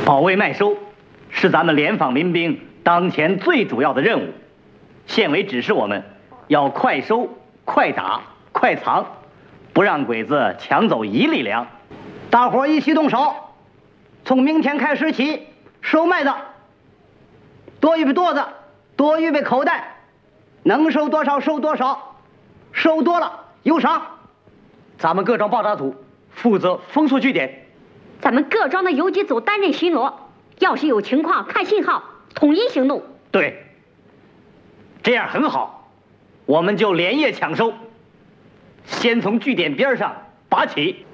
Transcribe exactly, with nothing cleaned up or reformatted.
保卫麦收是咱们联防民兵当前最主要的任务。县委指示我们要快收、快打、快藏，不让鬼子抢走一粒粮。大伙儿一起动手，从明天开始起收麦子，多预备垛子，多预备口袋，能收多少收多少，收多了有赏。咱们各庄报答组负责封锁据点， 咱们各庄的游击组担任巡逻，要是有情况看信号，统一行动。 对，这样很好，我们就连夜抢收，先从据点边上拔起。